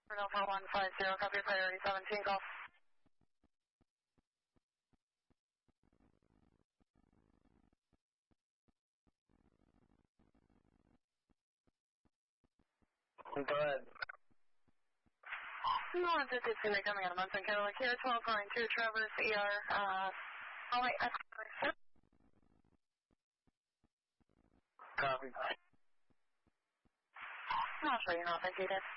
Alpha 150, copy priority 17, call. Go ahead. No, it's coming out of Munson, Cadillac here, 12.2 Traverse ER, oh wait, Copy. I'll show you now, thank you, guys.